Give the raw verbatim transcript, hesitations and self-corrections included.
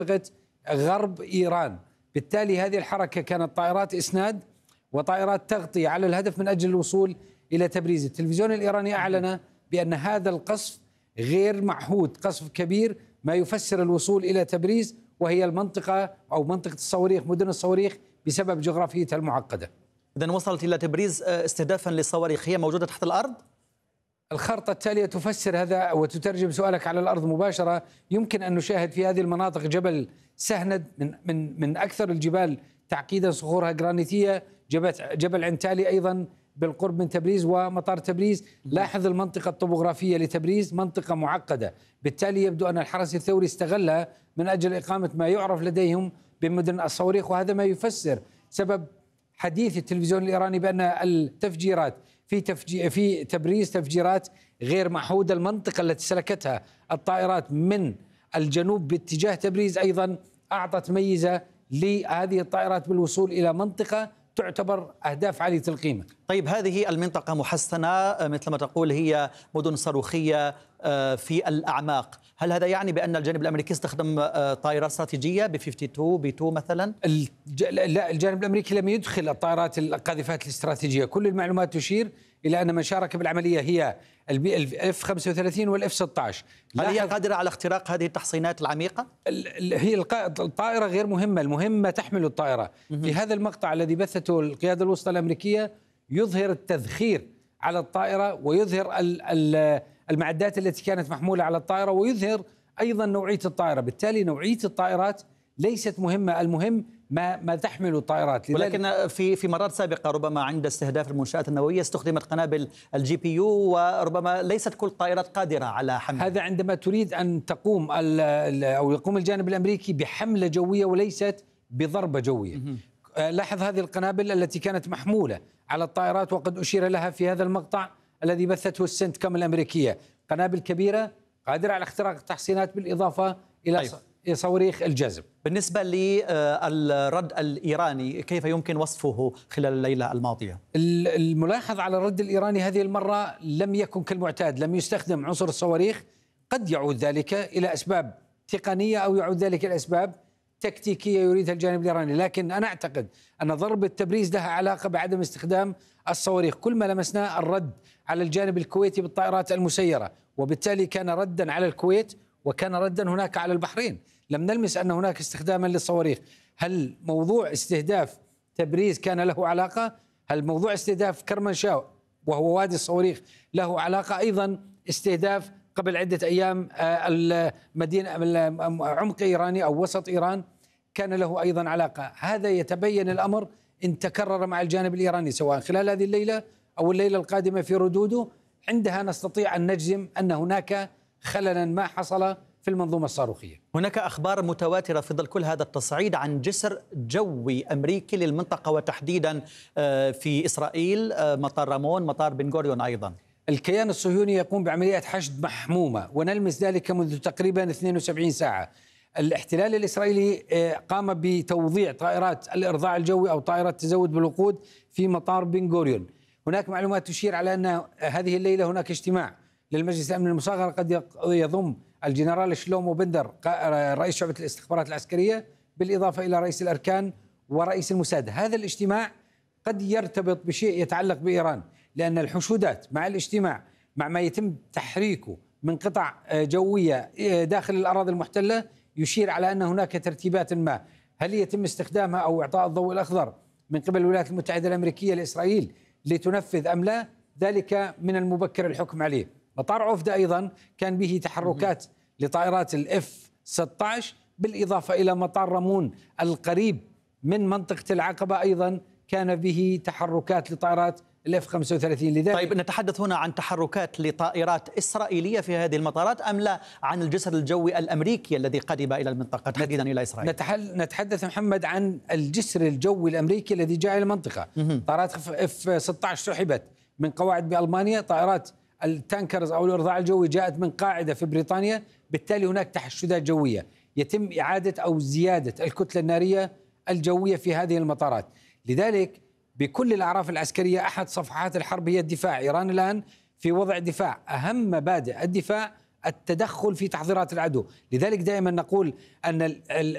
منطقة غرب إيران. بالتالي هذه الحركة كانت طائرات إسناد وطائرات تغطية على الهدف من أجل الوصول إلى تبريز. التلفزيون الإيراني أعلن بأن هذا القصف غير معهود، قصف كبير ما يفسر الوصول إلى تبريز، وهي المنطقة أو منطقة الصواريخ، مدن الصواريخ، بسبب جغرافيتها المعقدة. إذن وصلت إلى تبريز استهدافا للصواريخ، هي موجودة تحت الأرض؟ الخرطة التالية تفسر هذا وتترجم سؤالك على الأرض مباشرة. يمكن أن نشاهد في هذه المناطق جبل سهند من من من أكثر الجبال تعقيدا، صخورها جرانيتية، جبل جبل عنتالي أيضا بالقرب من تبريز ومطار تبريز. لاحظ المنطقة الطبوغرافية لتبريز، منطقة معقدة، بالتالي يبدو أن الحرس الثوري استغلها من أجل إقامة ما يعرف لديهم بمدن الصواريخ، وهذا ما يفسر سبب حديث التلفزيون الإيراني بأن التفجيرات في تفجي في تبريز تفجيرات غير معهودة. المنطقة التي سلكتها الطائرات من الجنوب باتجاه تبريز أيضا أعطت ميزة لهذه الطائرات بالوصول إلى منطقة تعتبر أهداف عالية القيمة. طيب، هذه المنطقة محسنة مثل ما تقول، هي مدن صاروخية في الأعماق، هل هذا يعني بأن الجانب الأمريكي استخدم طائرات استراتيجية ب اثنين وخمسين بي اثنين مثلا؟ الج... لا، الجانب الأمريكي لم يدخل الطائرات القاذفات الاستراتيجية. كل المعلومات تشير إلى أن من شارك بالعملية هي الاف خمسة وثلاثين والاف ستة عشر. هل هي قادرة على اختراق هذه التحصينات العميقة؟ هي الطائرة غير مهمة، المهمة تحمل الطائرة. في هذا المقطع الذي بثته القيادة الوسطى الأمريكية يظهر التذخير على الطائرة، ويظهر المعدات التي كانت محمولة على الطائرة، ويظهر أيضا نوعية الطائرة. بالتالي نوعية الطائرات ليست مهمة، المهم ما ما تحمل الطائرات. ولكن في في مرات سابقة ربما عند استهداف المنشآت النووية استخدمت قنابل الجي بي يو، وربما ليست كل الطائرات قادرة على حمل هذا. عندما تريد أن تقوم أو يقوم الجانب الأمريكي بحملة جوية وليست بضربة جوية. لاحظ هذه القنابل التي كانت محمولة على الطائرات، وقد أشير لها في هذا المقطع الذي بثته السنت كام الأمريكية، قنابل كبيرة قادرة على اختراق التحصينات بالإضافة إلى أيوة. صواريخ الجزم. بالنسبة للرد الإيراني، كيف يمكن وصفه خلال الليلة الماضية؟ الملاحظ على الرد الإيراني هذه المرة لم يكن كالمعتاد، لم يستخدم عنصر الصواريخ. قد يعود ذلك إلى أسباب تقنية أو يعود ذلك إلى أسباب تكتيكية يريدها الجانب الإيراني، لكن أنا أعتقد أن ضربة تبريز لها علاقة بعدم استخدام الصواريخ. كل ما لمسناه الرد على الجانب الكويتي بالطائرات المسيرة، وبالتالي كان ردا على الكويت وكان ردا هناك على البحرين. لم نلمس أن هناك استخداما للصواريخ. هل موضوع استهداف تبريز كان له علاقة؟ هل موضوع استهداف كرمانشاه وهو وادي الصواريخ له علاقة؟ أيضا استهداف قبل عدة أيام المدينة عمق إيراني أو وسط إيران كان له أيضا علاقة. هذا يتبين الأمر إن تكرر مع الجانب الإيراني سواء خلال هذه الليلة أو الليلة القادمة في ردوده. عندها نستطيع أن نجزم أن هناك خللا ما حصل في المنظومة الصاروخية. هناك أخبار متواترة في ظل كل هذا التصعيد عن جسر جوي أمريكي للمنطقة، وتحديدا في إسرائيل، مطار رامون، مطار بن غوريون أيضا. الكيان الصهيوني يقوم بعمليات حشد محمومة، ونلمس ذلك منذ تقريبا اثنتين وسبعين ساعة. الاحتلال الإسرائيلي قام بتوضيع طائرات الإرضاع الجوي أو طائرات تزود بالوقود في مطار بن غوريون. هناك معلومات تشير على أن هذه الليلة هناك اجتماع للمجلس الأمن المصغر قد يضم الجنرال شلومو بندر رئيس شعبة الاستخبارات العسكرية، بالإضافة إلى رئيس الأركان ورئيس الموساد. هذا الاجتماع قد يرتبط بشيء يتعلق بإيران، لأن الحشودات مع الاجتماع مع ما يتم تحريكه من قطع جوية داخل الأراضي المحتلة يشير على أن هناك ترتيبات ما. هل يتم استخدامها أو إعطاء الضوء الأخضر من قبل الولايات المتحدة الأمريكية لإسرائيل لتنفذ أم لا؟ ذلك من المبكر الحكم عليه. مطار عفدة أيضا كان به تحركات لطائرات الاف ستة عشر، بالإضافة إلى مطار رامون القريب من منطقة العقبة أيضا كان به تحركات لطائرات الاف خمسة وثلاثين. لذلك طيب، نتحدث هنا عن تحركات لطائرات إسرائيلية في هذه المطارات أم لا عن الجسر الجوي الأمريكي الذي قدم إلى المنطقة تحديدا إلى إسرائيل؟ نتحدث محمد عن الجسر الجوي الأمريكي الذي جاء إلى المنطقة. طائرات اف ستة عشر سحبت من قواعد بألمانيا، طائرات التانكرز أو الإرضاع الجوي جاءت من قاعدة في بريطانيا. بالتالي هناك تحشدات جوية، يتم إعادة أو زيادة الكتلة النارية الجوية في هذه المطارات. لذلك بكل الأعراف العسكرية أحد صفحات الحرب هي الدفاع. إيران الآن في وضع دفاع، أهم مبادئ الدفاع التدخل في تحضيرات العدو. لذلك دائما نقول أن